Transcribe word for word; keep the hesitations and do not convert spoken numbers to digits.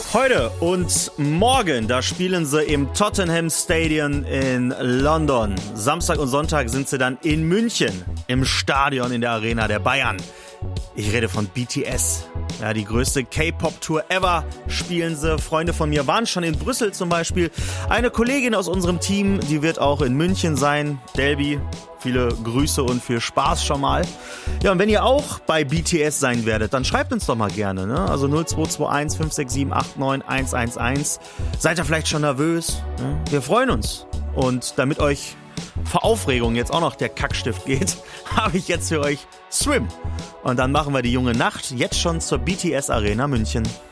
Heute und morgen, da spielen sie im Tottenham Stadium in London. Samstag und Sonntag sind sie dann in München im Stadion in der Arena der Bayern. Ich rede von B T S. Ja, die größte K-Pop-Tour ever spielen sie. Freunde von mir waren schon in Brüssel zum Beispiel. Eine Kollegin aus unserem Team, die wird auch in München sein. Delby, viele Grüße und viel Spaß schon mal. Ja, und wenn ihr auch bei B T S sein werdet, dann schreibt uns doch mal gerne. Ne? Also null zwei zwei eins fünf sechs sieben acht neun eins eins eins. Seid ihr vielleicht schon nervös? Ne? Wir freuen uns. Und damit euch vor Aufregung jetzt auch noch der Kackstift geht, habe ich jetzt für euch Swim. Und dann machen wir die junge Nacht jetzt schon zur B T S Arena München.